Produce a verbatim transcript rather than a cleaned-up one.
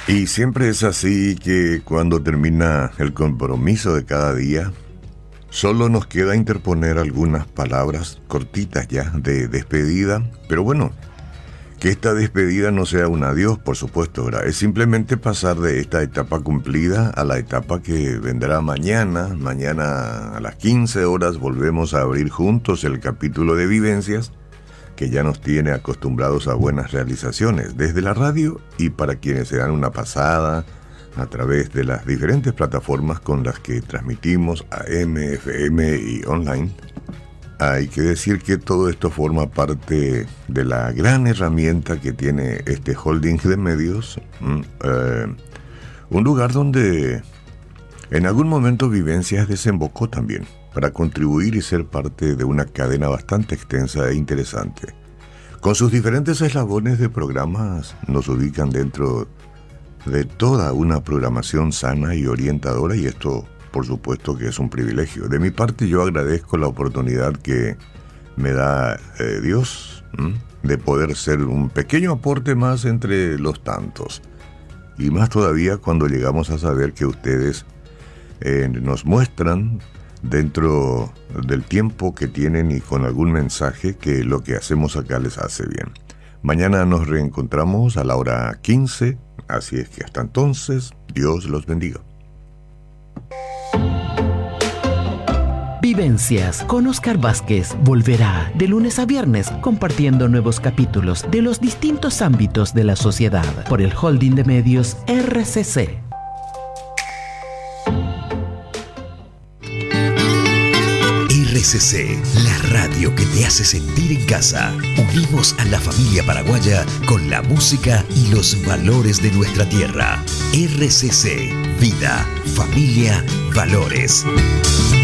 Y siempre es así que cuando termina el compromiso de cada día, solo nos queda interponer algunas palabras cortitas ya de despedida, pero bueno, que esta despedida no sea un adiós, por supuesto, ¿verdad? Es simplemente pasar de esta etapa cumplida a la etapa que vendrá mañana. Mañana a las quince horas volvemos a abrir juntos el capítulo de Vivencias, que ya nos tiene acostumbrados a buenas realizaciones desde la radio y para quienes se dan una pasada a través de las diferentes plataformas con las que transmitimos A M, F M y online. Hay que decir que todo esto forma parte de la gran herramienta que tiene este holding de medios, eh, un lugar donde en algún momento Vivencias desembocó también, para contribuir y ser parte de una cadena bastante extensa e interesante. Con sus diferentes eslabones de programas nos ubican dentro de toda una programación sana y orientadora, y esto por supuesto que es un privilegio. De mi parte yo agradezco la oportunidad que me da eh, Dios ¿m? de poder ser un pequeño aporte más entre los tantos. Y más todavía cuando llegamos a saber que ustedes eh, nos muestran dentro del tiempo que tienen y con algún mensaje que lo que hacemos acá les hace bien. Mañana nos reencontramos a la hora quince, así es que hasta entonces, Dios los bendiga. Vivencias con Oscar Vázquez volverá de lunes a viernes compartiendo nuevos capítulos de los distintos ámbitos de la sociedad por el holding de medios R C C. R C C, la radio que te hace sentir en casa. Unimos a la familia paraguaya con la música y los valores de nuestra tierra. R C C, vida, familia, valores.